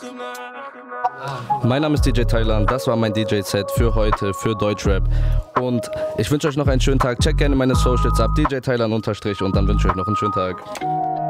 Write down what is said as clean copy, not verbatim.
Mein Name ist DJ Thailand, das war mein DJ-Set für heute, für Deutschrap. Und ich wünsche euch noch einen schönen Tag. Checkt gerne meine Socials ab, DJ Thailand_ und dann wünsche ich euch noch einen schönen Tag.